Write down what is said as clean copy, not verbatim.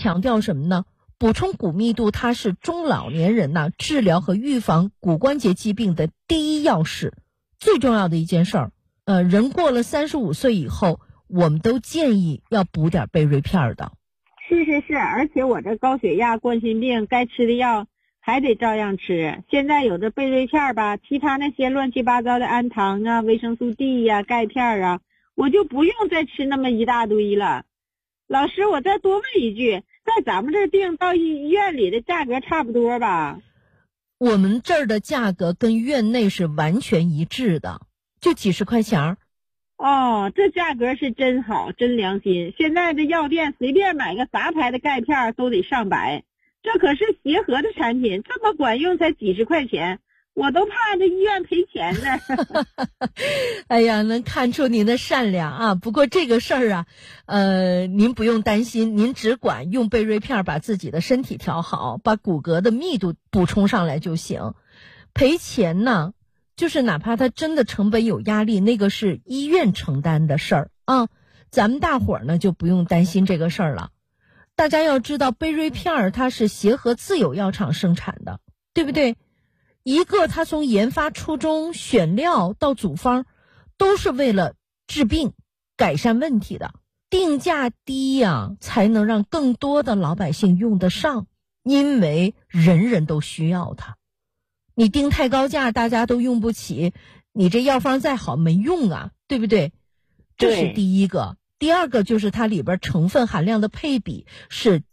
强调什么呢？补充骨密度它是中老年人治疗和预防骨关节疾病的第一要事，最重要的一件事儿。人过了35岁以后，我们都建议要补点贝瑞片的。 是，而且我这高血压、冠心病该吃的药还得照样吃。现在有这贝瑞片吧，其他那些乱七八糟的氨糖啊、维生素 D 呀、钙片啊，我就不用再吃那么一大堆了。老师，我再多问一句，在咱们这病到医院里的价格差不多吧？ 我们这儿的价格跟院内是完全一致的，就几十块钱。 哦，这价格是真好，真良心。现在这药店随便买个啥牌的钙片都得上百，这可是协和的产品，这么管用才几十块钱，我都怕这医院赔钱呢。 哎呀，能看出您的善良啊！不过这个事儿您不用担心，您只管用贝瑞片把自己的身体调好，把骨骼的密度补充上来就行。赔钱呢，就是哪怕它真的成本有压力，那个是医院承担的事儿啊。咱们大伙儿呢就不用担心这个事儿了。大家要知道，贝瑞片它是协和自有药厂生产的，对不对？一个它从研发初衷、选料到组方，都是为了治病、改善问题的。定价低呀，才能让更多的老百姓用得上，因为人人都需要它。你定太高价，大家都用不起，你这药方再好没用啊，对不对？这是第一个。第二个就是它里边成分含量的配比是